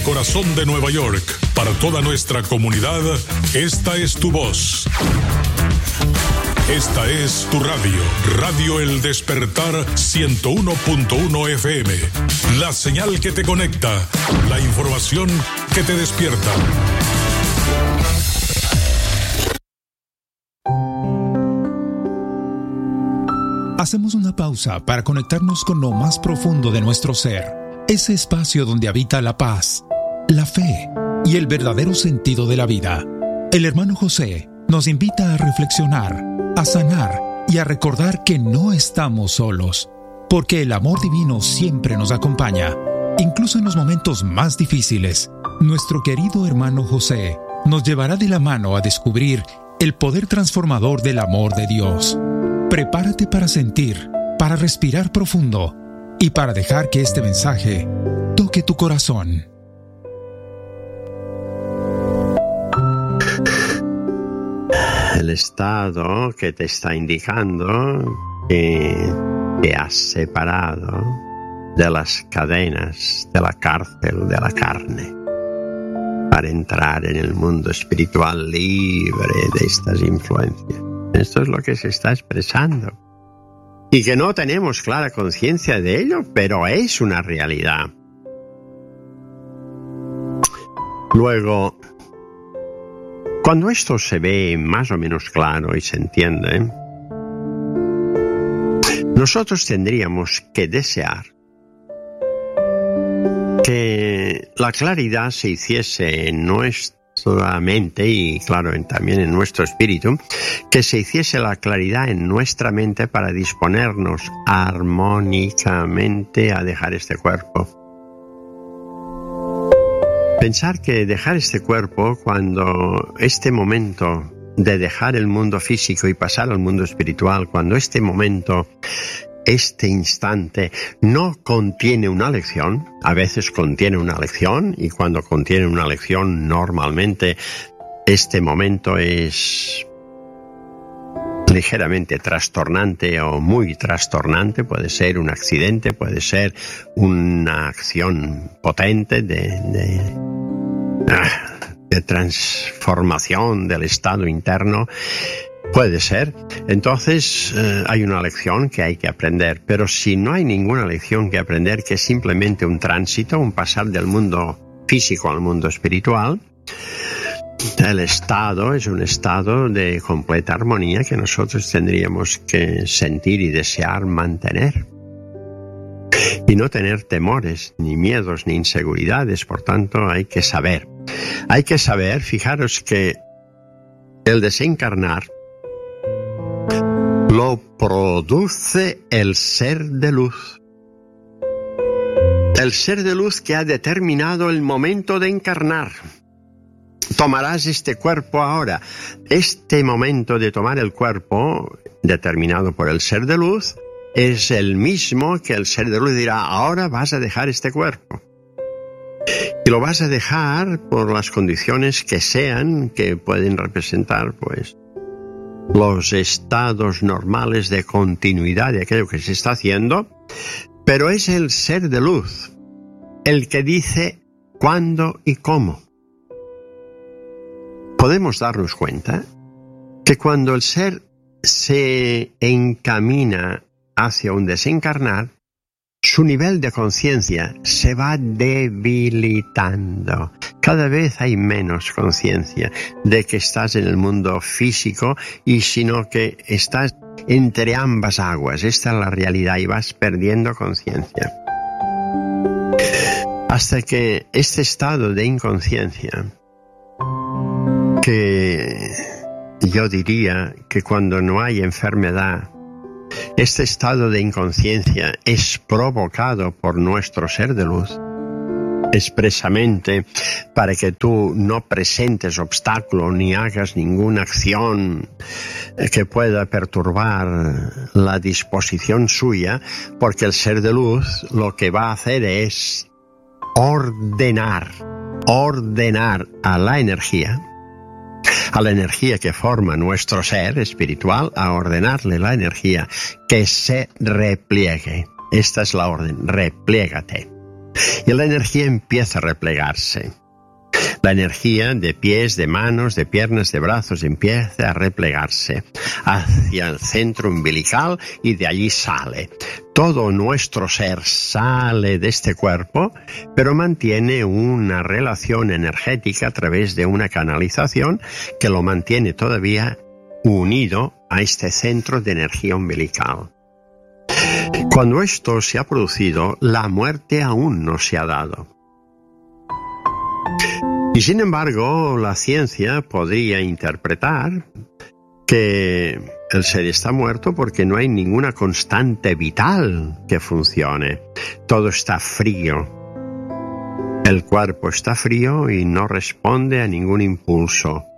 Corazón de Nueva York, para toda nuestra comunidad, esta es tu voz. Esta es tu radio, Radio El Despertar 101.1 FM. La señal que te conecta, la información que te despierta. Hacemos una pausa para conectarnos con lo más profundo de nuestro ser, ese espacio donde habita la paz, la fe y el verdadero sentido de la vida. El hermano José nos invita a reflexionar, a sanar y a recordar que no estamos solos, porque el amor divino siempre nos acompaña, incluso en los momentos más difíciles. Nuestro querido hermano José nos llevará de la mano a descubrir el poder transformador del amor de Dios. Prepárate para sentir, para respirar profundo y para dejar que este mensaje toque tu corazón. El estado que te está indicando que te has separado de las cadenas, de la cárcel, de la carne, para entrar en el mundo espiritual libre de estas influencias. Esto es lo que se está expresando. Y que no tenemos clara conciencia de ello, pero es una realidad. Luego, cuando esto se ve más o menos claro y se entiende, nosotros tendríamos que desear que la claridad se hiciese en nuestra mente y, claro, también en nuestro espíritu, que se hiciese la claridad en nuestra mente para disponernos armónicamente a dejar este cuerpo. Pensar que dejar este cuerpo, cuando este momento de dejar el mundo físico y pasar al mundo espiritual, cuando este momento, este instante no contiene una lección, a veces contiene una lección, y cuando contiene una lección, normalmente este momento es ligeramente trastornante o muy trastornante. Puede ser un accidente, puede ser una acción potente de transformación del estado interno. Puede ser. Entonces hay una lección que hay que aprender, pero si no hay ninguna lección que aprender, que es simplemente un tránsito, un pasar del mundo físico al mundo espiritual, el estado es un estado de completa armonía que nosotros tendríamos que sentir y desear mantener. Y no tener temores, ni miedos, ni inseguridades. Por tanto, hay que saber. Hay que saber, fijaros que el desencarnar lo produce el ser de luz. El ser de luz que ha determinado el momento de encarnar. Tomarás este cuerpo ahora. Este momento de tomar el cuerpo, determinado por el ser de luz, es el mismo que el ser de luz dirá: ahora vas a dejar este cuerpo. Y lo vas a dejar por las condiciones que sean, que pueden representar, pues, los estados normales de continuidad de aquello que se está haciendo, pero es el ser de luz el que dice cuándo y cómo. Podemos darnos cuenta que cuando el ser se encamina hacia un desencarnar, su nivel de conciencia se va debilitando. Cada vez hay menos conciencia de que estás en el mundo físico, y sino que estás entre ambas aguas. Esta es la realidad, y vas perdiendo conciencia. Hasta que este estado de inconsciencia, que yo diría que cuando no hay enfermedad, este estado de inconsciencia es provocado por nuestro ser de luz, expresamente para que tú no presentes obstáculos ni hagas ninguna acción que pueda perturbar la disposición suya, porque el ser de luz lo que va a hacer es ordenar a la energía que forma nuestro ser espiritual, a ordenarle la energía que se repliegue. Esta es la orden: repliégate. Y la energía empieza a replegarse. La energía de pies, de manos, de piernas, de brazos empieza a replegarse hacia el centro umbilical y de allí sale. Todo nuestro ser sale de este cuerpo, pero mantiene una relación energética a través de una canalización que lo mantiene todavía unido a este centro de energía umbilical. Cuando esto se ha producido, la muerte aún no se ha dado. Y sin embargo, la ciencia podría interpretar que el ser está muerto porque no hay ninguna constante vital que funcione. Todo está frío. El cuerpo está frío y no responde a ningún impulso.